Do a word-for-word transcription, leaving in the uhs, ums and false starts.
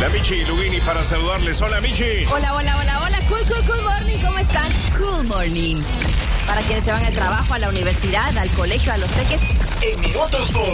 La Michi y Lugini para saludarles. Hola, Michi. Hola, hola, hola, hola. Cool, cool, cool morning. ¿Cómo están? Cool morning. Para quienes se van al trabajo, a la universidad, al colegio, a los peques. En Minutos Food.